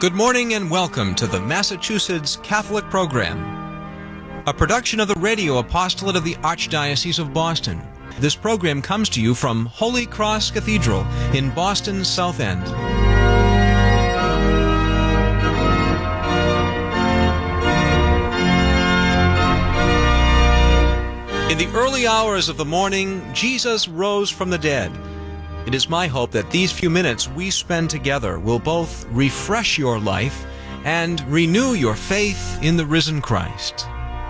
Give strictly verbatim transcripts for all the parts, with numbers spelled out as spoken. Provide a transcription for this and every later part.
Good morning and welcome to the Massachusetts Catholic Program, a production of the Radio Apostolate of the Archdiocese of Boston. This program comes to you from Holy Cross Cathedral in Boston's South End. In the early hours of the morning, Jesus rose from the dead. It is my hope that these few minutes we spend together will both refresh your life and renew your faith in the risen Christ.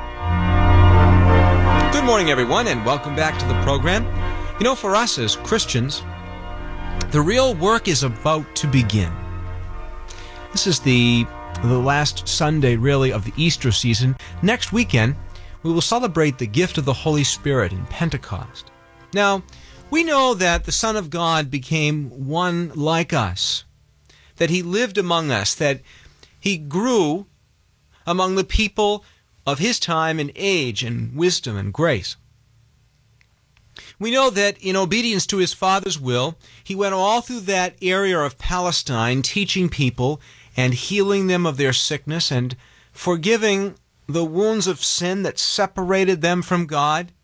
Good morning, everyone, and welcome back to the program. You know, for us as Christians, the real work is about to begin. This is the, the last Sunday, really, of the Easter season. Next weekend, we will celebrate the gift of the Holy Spirit in Pentecost. Now, we know that the Son of God became one like us, that He lived among us, that He grew among the people of His time in age and wisdom and grace. We know that in obedience to His Father's will, He went all through that area of Palestine, teaching people and healing them of their sickness and forgiving the wounds of sin that separated them from God.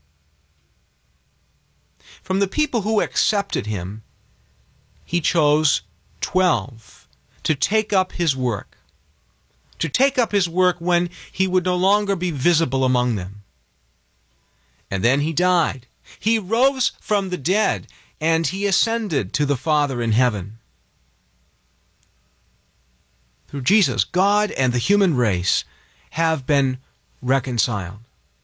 From the people who accepted Him, He chose twelve to take up His work, to take up His work when He would no longer be visible among them. And then He died. He rose from the dead, and He ascended to the Father in heaven. Through Jesus, God and the human race have been reconciled.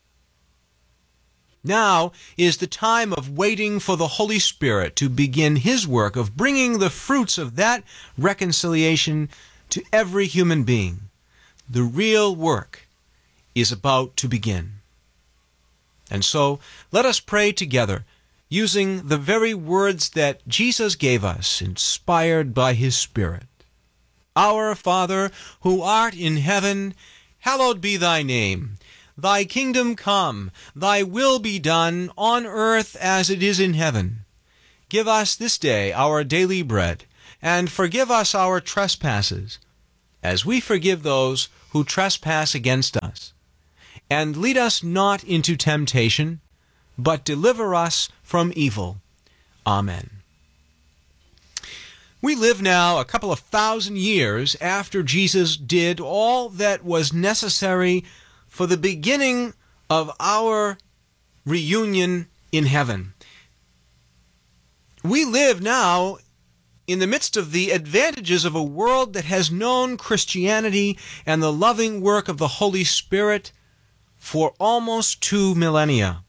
Now is the time of waiting for the Holy Spirit to begin His work of bringing the fruits of that reconciliation to every human being. The real work is about to begin. And so, let us pray together, using the very words that Jesus gave us, inspired by His Spirit. Our Father, who art in heaven, hallowed be Thy name. Thy kingdom come, Thy will be done, on earth as it is in heaven. Give us this day our daily bread, and forgive us our trespasses, as we forgive those who trespass against us. And lead us not into temptation, but deliver us from evil. Amen. We live now a couple of thousand years after Jesus did all that was necessary for the beginning of our reunion in heaven. We live now in the midst of the advantages of a world that has known Christianity and the loving work of the Holy Spirit for almost two millennia.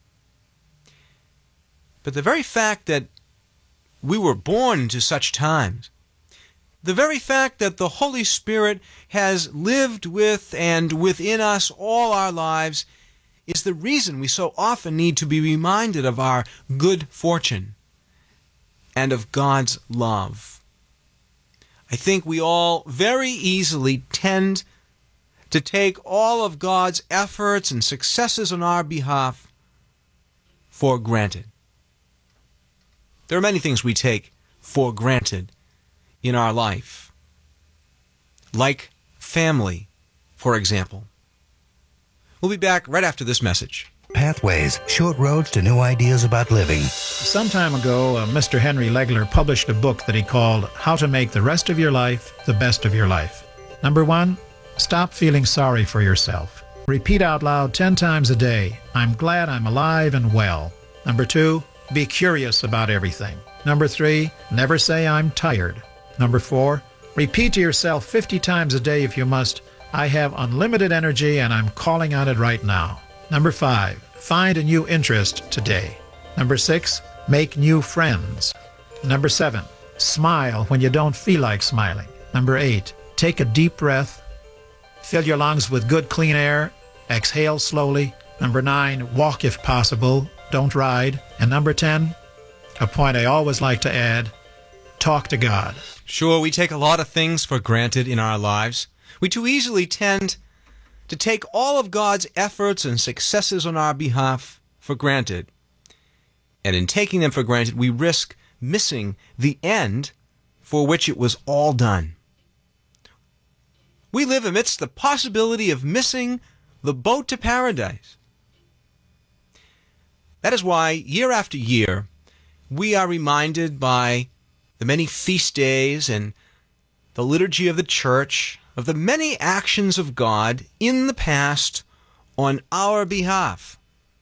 But the very fact that we were born into such times, the very fact that the Holy Spirit has lived with and within us all our lives is the reason we so often need to be reminded of our good fortune and of God's love. I think we all very easily tend to take all of God's efforts and successes on our behalf for granted. There are many things we take for granted in our life, like family, for example. We'll be back right after this message. Pathways, short roads to new ideas about living. Some time ago, uh, Mister Henry Legler published a book that he called How to Make the Rest of Your Life the Best of Your Life. Number one, stop feeling sorry for yourself. Repeat out loud ten times a day, I'm glad I'm alive and well. Number two, be curious about everything. Number three, never say I'm tired. Number four, repeat to yourself fifty times a day if you must, I have unlimited energy and I'm calling on it right now. Number five, find a new interest today. Number six, make new friends. Number seven, smile when you don't feel like smiling. Number eight, take a deep breath. Fill your lungs with good clean air. Exhale slowly. Number nine, walk if possible. Don't ride. And number ten, a point I always like to add, talk to God. Sure, we take a lot of things for granted in our lives. We too easily tend to take all of God's efforts and successes on our behalf for granted. And in taking them for granted, we risk missing the end for which it was all done. We live amidst the possibility of missing the boat to paradise. That is why, year after year, we are reminded by the many feast days and the liturgy of the church of the many actions of God in the past on our behalf.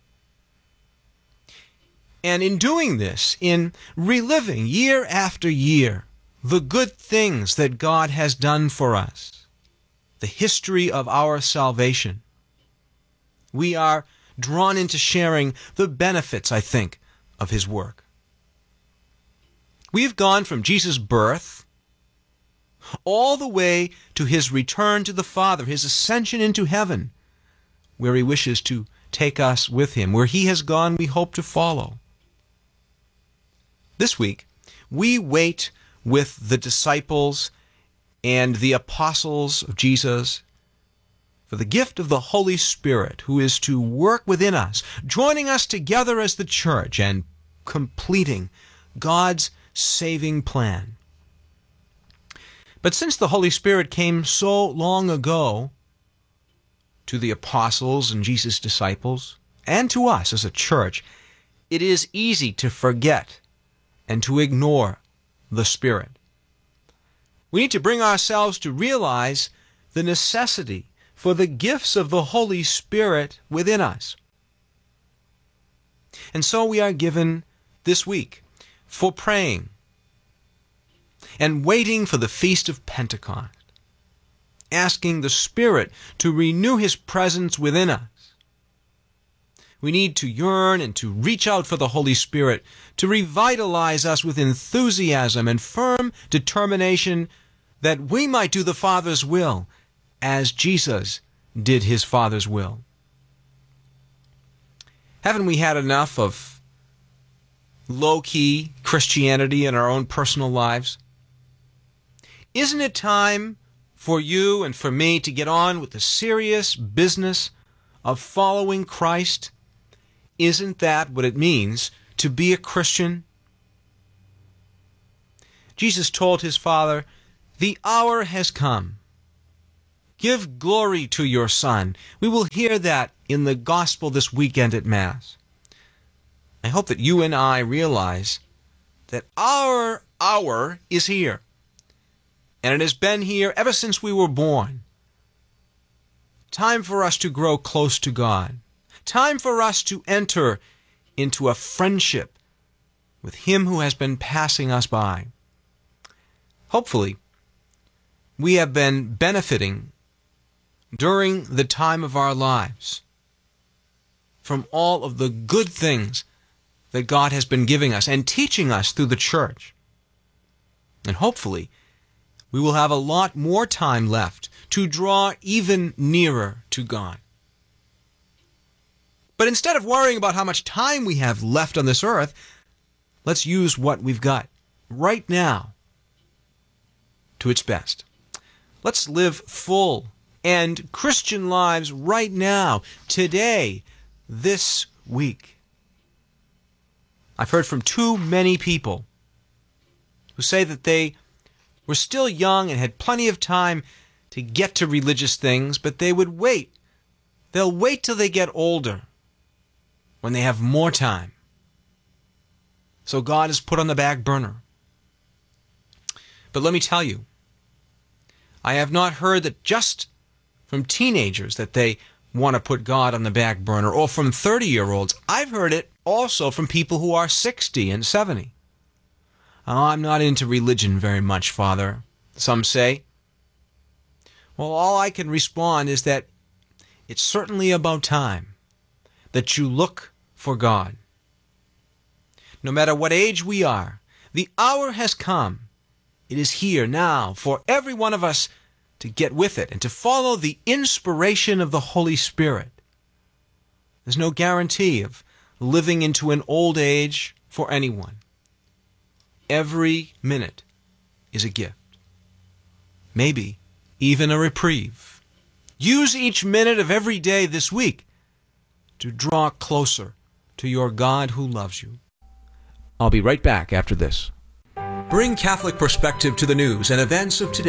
And in doing this, in reliving year after year the good things that God has done for us, the history of our salvation, we are drawn into sharing the benefits, I think, of his work. We've gone from Jesus' birth all the way to his return to the Father, his ascension into heaven, where he wishes to take us with him. Where he has gone, we hope to follow. This week, we wait with the disciples and the apostles of Jesus for the gift of the Holy Spirit, who is to work within us, joining us together as the church and completing God's saving plan. But since the Holy Spirit came so long ago to the apostles and Jesus' disciples, and to us as a church, it is easy to forget and to ignore the Spirit. We need to bring ourselves to realize the necessity for the gifts of the Holy Spirit within us. And so we are given this week for praying and waiting for the Feast of Pentecost, asking the Spirit to renew his presence within us. We need to yearn and to reach out for the Holy Spirit to revitalize us with enthusiasm and firm determination that we might do the Father's will as Jesus did his Father's will. Haven't we had enough of low-key Christianity in our own personal lives? Isn't it time for you and for me to get on with the serious business of following Christ? Isn't that what it means to be a Christian? Jesus told his Father, "The hour has come. Give glory to your Son." We will hear that in the gospel this weekend at Mass. I hope that you and I realize that our hour is here. And it has been here ever since we were born. Time for us to grow close to God. Time for us to enter into a friendship with him who has been passing us by. Hopefully, we have been benefiting during the time of our lives from all of the good things that God has been giving us and teaching us through the church. And hopefully, we will have a lot more time left to draw even nearer to God. But instead of worrying about how much time we have left on this earth, let's use what we've got right now to its best. Let's live full and Christian lives right now, today, this week. I've heard from too many people who say that they were still young and had plenty of time to get to religious things, but they would wait. They'll wait till they get older, when they have more time. So God is put on the back burner. But let me tell you, I have not heard that just from teenagers that they want to put God on the back burner, or from thirty-year-olds. I've heard it also from people who are sixty and seventy. "Oh, I'm not into religion very much, Father," some say. Well, all I can respond is that it's certainly about time that you look for God. No matter what age we are, the hour has come. It is here now for every one of us to get with it and to follow the inspiration of the Holy Spirit. There's no guarantee of living into an old age for anyone. Every minute is a gift. Maybe even a reprieve. Use each minute of every day this week to draw closer to your God who loves you. I'll be right back after this. Bring Catholic perspective to the news and events of today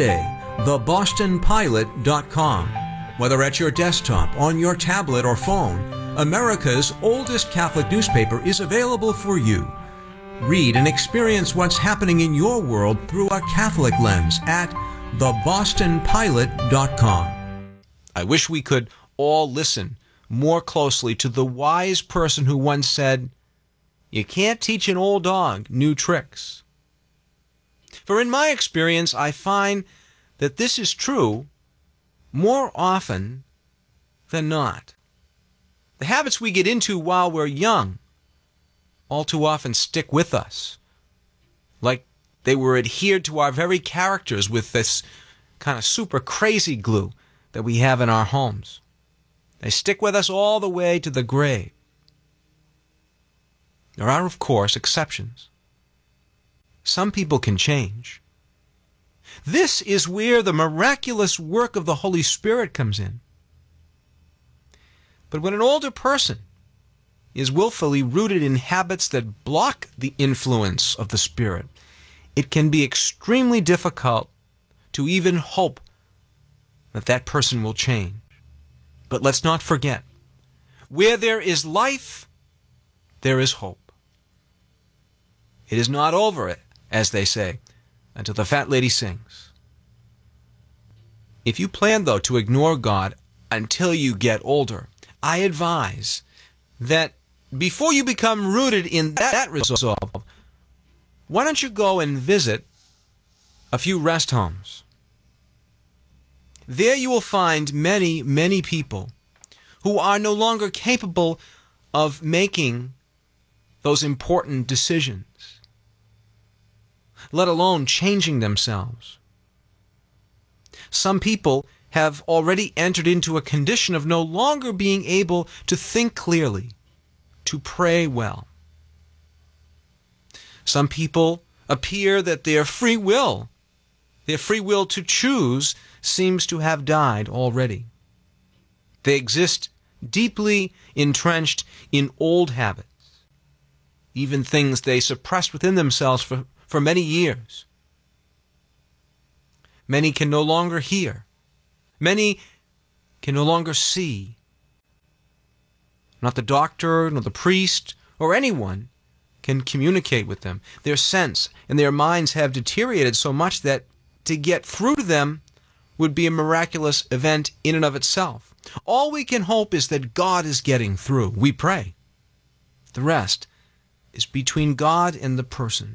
the boston pilot dot com. Whether at your desktop, on your tablet, or phone, America's oldest Catholic newspaper is available for you. Read and experience what's happening in your world through a Catholic lens at the boston pilot dot com. I wish we could all listen more closely to the wise person who once said, "You can't teach an old dog new tricks." For in my experience, I find that this is true more often than not. The habits we get into while we're young all too often stick with us, like they were adhered to our very characters with this kind of super crazy glue that we have in our homes. They stick with us all the way to the grave. There are, of course, exceptions. Some people can change. This is where the miraculous work of the Holy Spirit comes in. But when an older person is willfully rooted in habits that block the influence of the Spirit, it can be extremely difficult to even hope that that person will change. But let's not forget, where there is life, there is hope. It is not over, as they say, until the fat lady sings. If you plan, though, to ignore God until you get older, I advise that before you become rooted in that resolve, why don't you go and visit a few rest homes? There you will find many, many people who are no longer capable of making those important decisions, let alone changing themselves. Some people have already entered into a condition of no longer being able to think clearly, to pray well. Some people appear that their free will, their free will to choose, seems to have died already. They exist deeply entrenched in old habits, even things they suppressed within themselves for, for many years. Many can no longer hear. Many can no longer see. Not the doctor, nor the priest, or anyone can communicate with them. Their sense and their minds have deteriorated so much that to get through to them would be a miraculous event in and of itself. All we can hope is that God is getting through. We pray. The rest is between God and the person.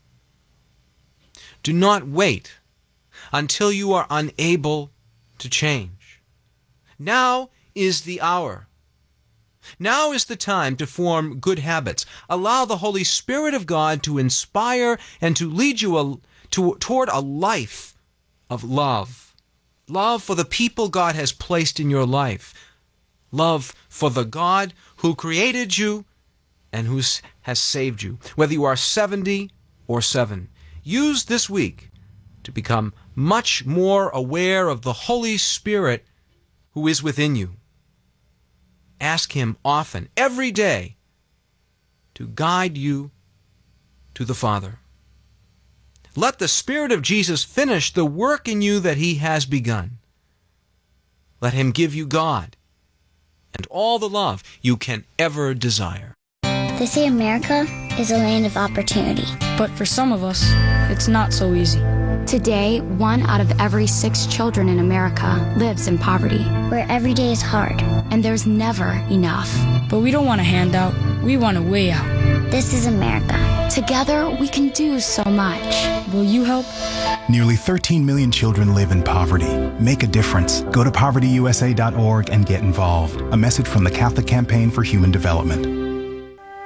Do not wait until you are unable to change. Now is the hour. Now is the time to form good habits. Allow the Holy Spirit of God to inspire and to lead you a, to, toward a life of love. Love for the people God has placed in your life. Love for the God who created you and who has saved you. Whether you are seventy or seven, use this week to become much more aware of the Holy Spirit who is within you. Ask Him often, every day, to guide you to the Father. Let the Spirit of Jesus finish the work in you that He has begun. Let Him give you God and all the love you can ever desire. They say America is a land of opportunity. But for some of us, it's not so easy. Today, one out of every six children in America lives in poverty. Where every day is hard. And there's never enough. But we don't want a handout. We want a way out. This is America. Together, we can do so much. Will you help? Nearly thirteen million children live in poverty. Make a difference. Go to poverty u s a dot org and get involved. A message from the Catholic Campaign for Human Development.